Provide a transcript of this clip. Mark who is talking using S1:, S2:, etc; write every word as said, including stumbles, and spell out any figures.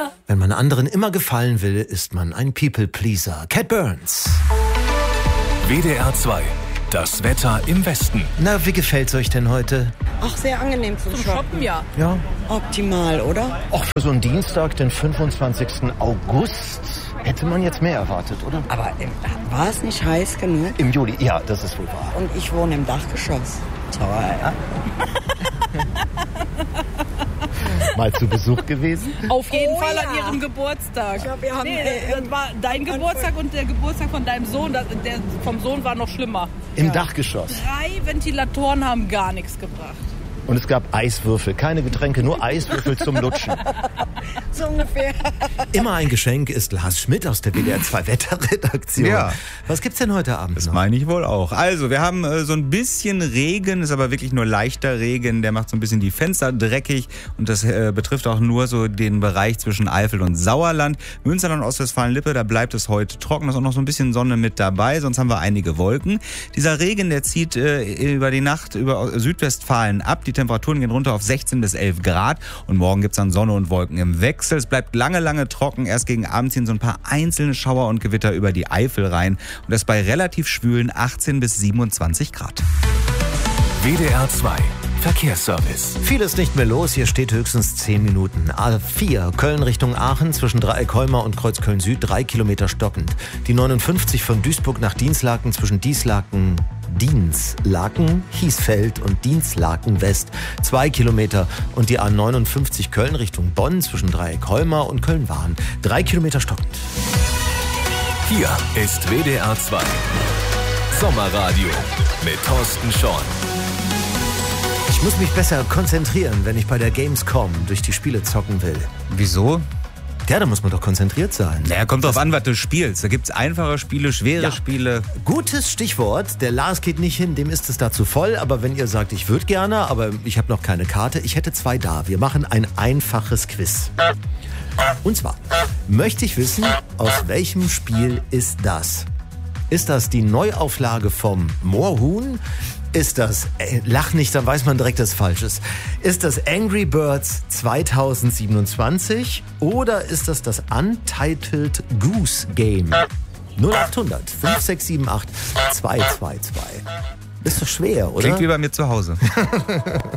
S1: Wenn man anderen immer gefallen will, ist man ein People-Pleaser. Cat Burns.
S2: W D R zwei. Das Wetter im Westen.
S1: Na, wie gefällt's euch denn heute?
S3: Ach, sehr angenehm zum,
S4: Zum
S3: Shoppen.
S4: Shoppen, ja.
S1: Ja.
S3: Optimal, oder?
S1: Auch für so einen Dienstag, den fünfundzwanzigsten August, hätte man jetzt mehr erwartet, oder?
S3: Aber äh, war es nicht heiß genug?
S1: Im Juli, ja, das ist wohl wahr.
S3: Und ich wohne im Dachgeschoss. Toll.
S1: Mal zu Besuch gewesen?
S4: Auf jeden
S3: Oh
S4: Fall
S3: ja.
S4: an ihrem Geburtstag.
S3: Ich glaub, wir haben,
S4: nee,
S3: äh,
S4: das war dein Geburtstag und der Geburtstag von deinem Sohn. Das, der vom Sohn war noch schlimmer.
S1: Im
S3: Ja.
S1: Dachgeschoss.
S4: Drei Ventilatoren haben gar nichts gebracht.
S1: Und es gab Eiswürfel, keine Getränke, nur Eiswürfel zum Lutschen.
S3: So ungefähr.
S1: Immer ein Geschenk ist Lars Schmidt aus der W D R zwei Wetterredaktion.
S5: Ja.
S1: Was gibt's denn heute Abend
S5: Das
S1: noch?
S5: meine ich wohl auch. Also, wir haben äh, so ein bisschen Regen, ist aber wirklich nur leichter Regen. Der macht so ein bisschen die Fenster dreckig und das äh, betrifft auch nur so den Bereich zwischen Eifel und Sauerland. Münsterland und Ostwestfalen-Lippe, da bleibt es heute trocken. Da ist auch noch so ein bisschen Sonne mit dabei, sonst haben wir einige Wolken. Dieser Regen, der zieht äh, über die Nacht über Südwestfalen ab. Die Temperaturen gehen runter auf sechzehn bis elf Grad und morgen gibt's dann Sonne und Wolken im Wechsel. Es bleibt lange, lange trocken. Erst gegen Abend ziehen so ein paar einzelne Schauer und Gewitter über die Eifel rein und das bei relativ schwülen achtzehn bis siebenundzwanzig Grad.
S2: W D R zwei. Verkehrsservice.
S1: Viel ist nicht mehr los, hier steht höchstens zehn Minuten. A vier, Köln Richtung Aachen, zwischen Dreieck-Holmer und Kreuzköln Süd, drei Kilometer stockend. Die neunundfünfzig von Duisburg nach Dienstlaken, zwischen Dienstlaken, Dienstlaken, Hiesfeld und Dienstlaken West, zwei Kilometer. Und die A neunundfünfzig Köln Richtung Bonn, zwischen Dreieck-Holmer und Köln-Wahn, drei Kilometer stockend.
S2: Hier ist W D R zwei. Sommerradio mit Thorsten Schorn.
S1: Ich muss mich besser konzentrieren, wenn ich bei der Gamescom durch die Spiele zocken will.
S5: Wieso?
S1: Ja, da muss man doch konzentriert sein.
S5: Naja, kommt drauf an, was du spielst. Da gibt's einfache Spiele, schwere
S1: Ja.
S5: Spiele.
S1: Gutes Stichwort. Der Lars geht nicht hin, dem ist es dazu voll. Aber wenn ihr sagt, ich würde gerne, aber ich habe noch keine Karte, ich hätte zwei da. Wir machen ein einfaches Quiz. Und zwar möchte ich wissen, aus welchem Spiel ist das? Ist das die Neuauflage vom Moorhuhn? Ist das, äh, lach nicht, dann weiß man direkt, dass es falsch ist. Ist das Angry Birds zweitausendsiebenundzwanzig oder ist das das Untitled Goose Game? null acht hundert fünf sechs sieben acht zwei zwei zwei. Ist doch schwer, oder?
S5: Klingt wie bei mir zu Hause.